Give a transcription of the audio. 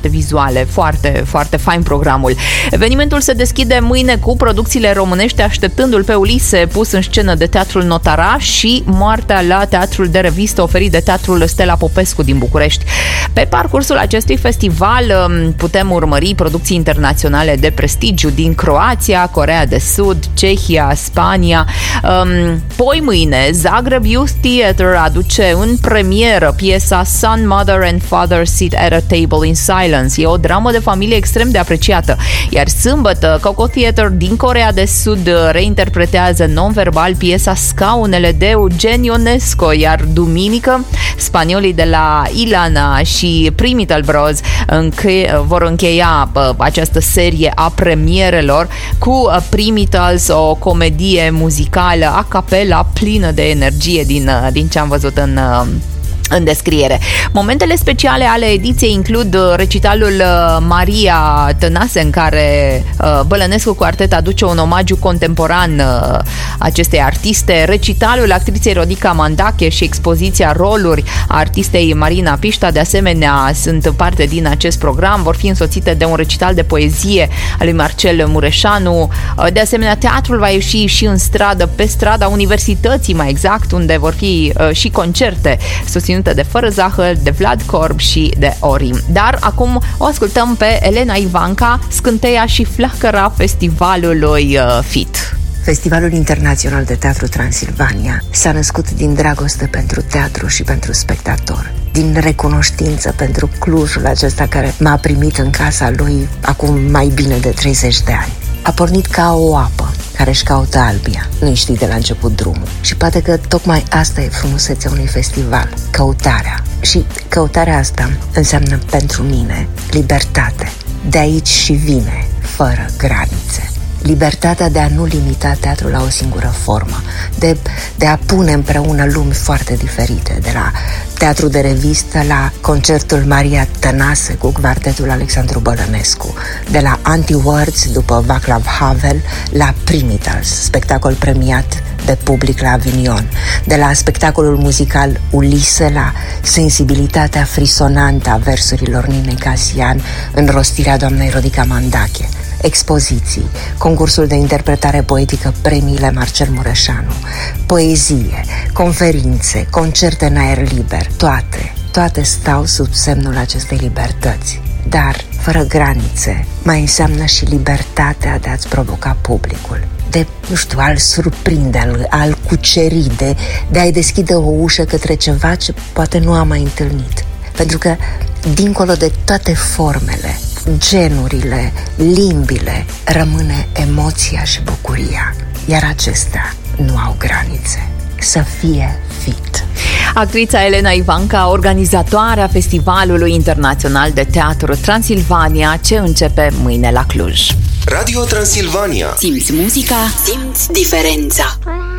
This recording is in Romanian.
vizuale, foarte, foarte fain programul. Evenimentul se deschide mâine cu producțiile românești, așteptându-l pe Ulise, pus în scenă de Teatrul Notara, și Moartea la Teatrul de Revistă, oferit de Teatrul Stella Popescu din București. Pe parcursul acestui festival putem urmări producții internaționale de prestigiu din Croația, Coreea de Sud, Cehia, Spania. Poi mâine, Zagreb Youth Theatre aduce în premieră piesa Son, Mother and Father Sit at a Table in Silence. E o dramă de familie extrem de apreciată. Iar sâmbătă, Coco Theatre din Coreea de Sud reinterpretează non-verbal piesa Scaunele de Eugen Ionesco, iar duminică, spaniolii de la Ilana și Primital Bros vor încheia această serie a premierelor cu Primitals, o comedie muzicală a capela plină de energie din ce am văzut în descriere. Momentele speciale ale ediției includ recitalul Maria Tănase, în care Bălănescu Quartet aduce un omagiu contemporan acestei artiste, recitalul actriței Rodica Mandache și expoziția Roluri a artistei Marina Pișta, de asemenea, sunt parte din acest program. Vor fi însoțite de un recital de poezie al lui Marcel Mureșanu. De asemenea, teatrul va ieși și în stradă, pe strada Universității, mai exact, unde vor fi și concerte susținute de Fără Zahăr, de Vlad Corb și de Orim. Dar acum o ascultăm pe Elena Ivanca, scânteia și flacăra festivalului FIT. Festivalul Internațional de Teatru Transilvania s-a născut din dragoste pentru teatru și pentru spectator, din recunoștință pentru Clujul acesta care m-a primit în casa lui acum mai bine de 30 de ani. A pornit ca o apă care își caută albia, nu știi de la început drumul. Și poate că tocmai asta e frumusețea unui festival, căutarea. Și căutarea asta înseamnă pentru mine libertate. De aici și vine, fără granițe. Libertatea de a nu limita teatrul la o singură formă, de a pune împreună lumi foarte diferite, de la teatru de revistă la concertul Maria Tănase cu quartetul Alexandru Bălănescu, de la Anti-Words după Václav Havel la Primitals, spectacol premiat de public la Avignon, de la spectacolul muzical Ulise la sensibilitatea frisonantă a versurilor Ninei Casian în rostirea doamnei Rodica Mandache, expoziții, concursul de interpretare poetică, premiile Marcel Mureșanu, poezie, conferințe, concerte în aer liber, toate stau sub semnul acestei libertăți. Dar, fără granițe, mai înseamnă și libertatea de a-ți provoca publicul, de, nu știu, a-l surprinde, a-l cuceri, de a-i deschide o ușă către ceva ce poate nu am mai întâlnit. Pentru că, dincolo de toate formele, genurile, limbile, rămâne emoția și bucuria, iar acestea nu au granițe. Să fie FIT. Actrița Elena Ivanca, organizatoarea Festivalului Internațional de Teatru Transilvania, ce începe mâine la Cluj. Radio Transilvania. Simți muzica, simți diferența.